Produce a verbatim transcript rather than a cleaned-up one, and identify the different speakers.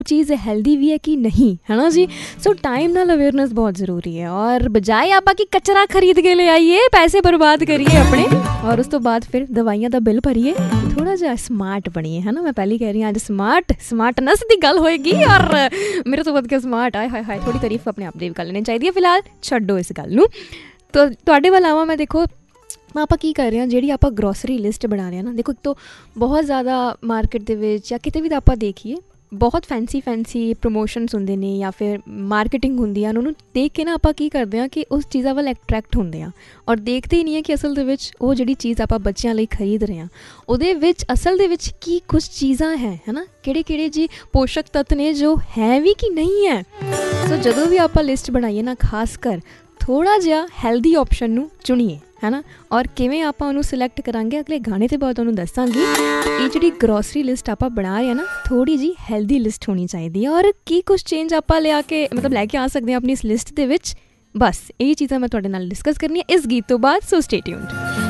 Speaker 1: चीज़ healthy भी है कि नहीं, है ना जी। सो टाइम नाल अवेयरनेस बहुत ज़रूरी है, और बजाय आप कि कचरा खरीद के ले आइए, पैसे बर्बाद करिए अपने, और उस तो बाद फिर दवाइयां का बिल भरिए, थोड़ा जिहा स्मार्ट बनिए, है ना। मैं पहले कह रही हूँ, अज स्मार्ट स्मार्टनेस की गल होएगी, और मेरे तो वध के स्मार्ट आए हाय हाय, थोड़ी तारीफ अपने आप की भी कर लेनी चाहिए। फिलहाल छड्डो इस गल नूं, तो तुहाडे वल आवां मैं। देखो आप की कर रहे हैं, जी आप ग्रोसरी लिस्ट बना रहे हैं ना, देखो एक तो बहुत ज़्यादा मार्केट दे विच या किते भी आप देखिए बहुत फैंसी फैंसी प्रमोशनस होंदे ने या फिर मार्केटिंग होंदी है, उन्होंने देख के ना आप की करते हैं कि उस चीज़ों वाल एट्रैक्ट होंदे हैं, और देखते ही नहीं है कि असल दे विच वो जिहड़ी चीज़ आप बच्चों लिए खरीद रहे हैं उहदे विच असल दे विच की कुछ चीज़ां हैं, है ना, किहड़े किहड़े जी पोषक तत्व ने जो है भी कि नहीं है। सो जदों भी आप लिस्ट बनाइए ना, खास कर थोड़ा जिहा हैल्दी ऑप्शन नूं चुनिए, है ना। और किवें आप उन्होंने सिलैक्ट करांगे अगले गाने के बाद तुहानूं दसांगी। ये जिहड़ी ग्रोसरी लिस्ट आप बना रहे हैं ना, थोड़ी जी हैल्दी लिस्ट होनी चाहिए, और की कुछ चेंज आप लिया के मतलब लैके आ सकते हैं अपनी इस लिस्ट दे विच। बस यही चीज़ां मैं तुहाडे नाल डिस्कस करनी है इस गीत तो बाद। So stay tuned.